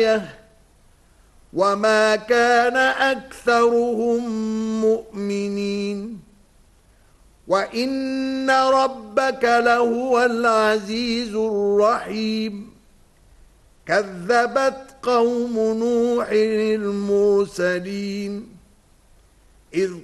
آية وما كان أكثرهم مؤمنين وإن ربك لهو العزيز الرحيم كذبت قوم نوح المرسلين إذ